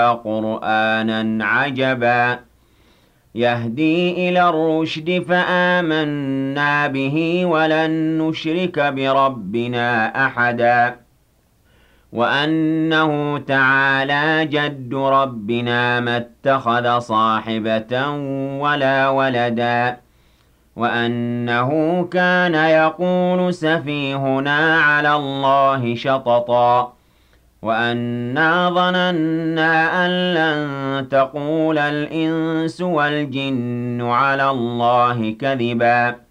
قُرْآنًا عَجَبًا يَهْدِي إِلَى الرُّشْدِ فَآمَنَّا بِهِ وَلَن نُّشْرِكَ بِرَبِّنَا أَحَدًا وَأَنَّهُ تَعَالَىٰ جَدُّ رَبِّنَا مَا اتَّخَذَ صَاحِبَةً وَلَا وَلَدًا وَأَنَّهُ كَانَ يَقُولُ سَفِيهُنَا عَلَى اللَّهِ شَطَطًا وَأَنَّا ظَنَنَّا أَن لَّن تَقُولَ الْإِنسُ وَالْجِنُّ عَلَى اللَّهِ كَذِبًا